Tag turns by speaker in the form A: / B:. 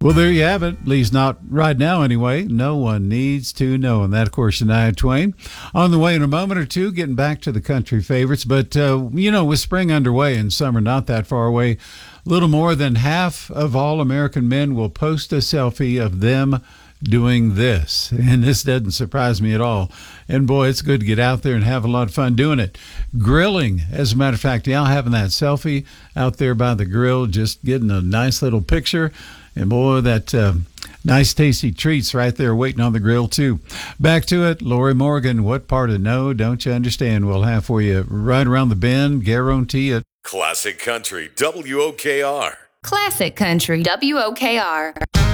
A: Well, there you have it. At least not right now, anyway. No one needs to know. And that, of course, Shania Twain. On the way in a moment or two, getting back to the country favorites. But, with spring underway and summer not that far away, little more than half of all American men will post a selfie of them doing this. And this doesn't surprise me at all. And boy, it's good to get out there and have a lot of fun doing it. Grilling, as a matter of fact, having that selfie out there by the grill, just getting a nice little picture. And boy, that nice tasty treats right there waiting on the grill too. Back to it, Lori Morgan, what part of no don't you understand? We'll have for you right around the bend, guarantee it.
B: Classic Country, WOKR.
C: Classic Country, WOKR.